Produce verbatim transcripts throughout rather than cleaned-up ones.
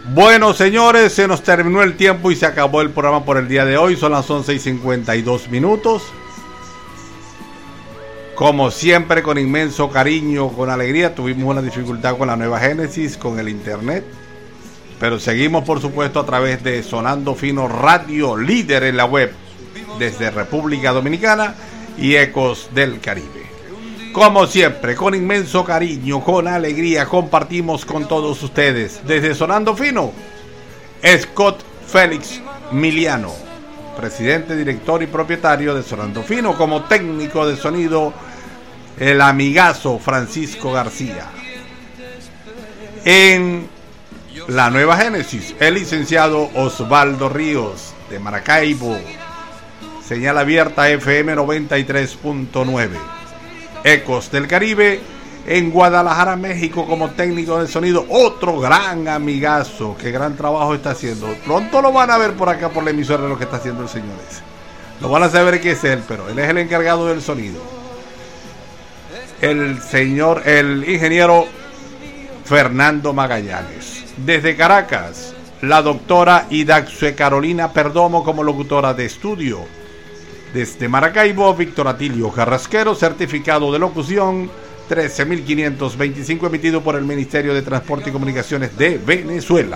Bueno, señores, se nos terminó el tiempo y se acabó el programa por el día de hoy. Son las once y cincuenta y dos minutos. Como siempre, con inmenso cariño, con alegría. Tuvimos una dificultad con la nueva Génesis, con el internet. Pero seguimos, por supuesto, a través de Sonando Fino Radio, líder en la web, desde República Dominicana y Ecos del Caribe. Como siempre, con inmenso cariño, con alegría, compartimos con todos ustedes, desde Sonando Fino, Scott Félix Miliano, presidente, director y propietario de Sonando Fino. Como técnico de sonido, el amigazo Francisco García. En la nueva Génesis, el licenciado Osvaldo Ríos, de Maracaibo, señal abierta F M noventa y tres punto nueve. Ecos del Caribe, en Guadalajara, México, como técnico de sonido, otro gran amigazo, que gran trabajo está haciendo. Pronto lo van a ver por acá, por la emisora, de lo que está haciendo el señor ese. Lo van a saber que es él, pero él es el encargado del sonido. El señor, el ingeniero Fernando Magallanes. Desde Caracas, la doctora Idaxue Carolina Perdomo como locutora de estudio. Desde Maracaibo, Víctor Atilio Carrasquero, certificado de locución trece mil quinientos veinticinco, emitido por el Ministerio de Transporte y Comunicaciones de Venezuela.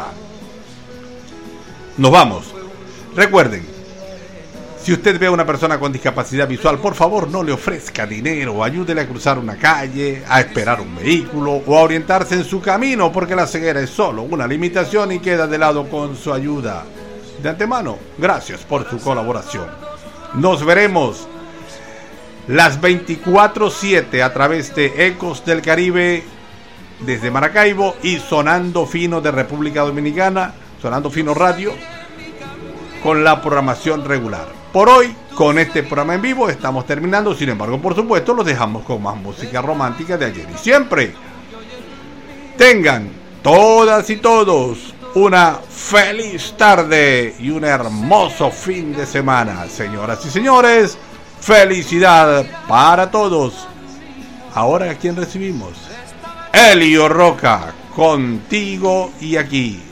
Nos vamos. Recuerden, si usted ve a una persona con discapacidad visual, por favor no le ofrezca dinero, ayúdele a cruzar una calle, a esperar un vehículo o a orientarse en su camino, porque la ceguera es solo una limitación y queda de lado con su ayuda. De antemano, gracias por su colaboración. Nos veremos las veinticuatro siete a través de Ecos del Caribe desde Maracaibo y Sonando Fino de República Dominicana, Sonando Fino Radio, con la programación regular. Por hoy, con este programa en vivo, estamos terminando. Sin embargo, por supuesto, los dejamos con más música romántica de ayer y siempre. Tengan todas y todos una feliz tarde y un hermoso fin de semana. Señoras y señores, felicidad para todos. Ahora, ¿a quién recibimos? Elio Roca, contigo y aquí.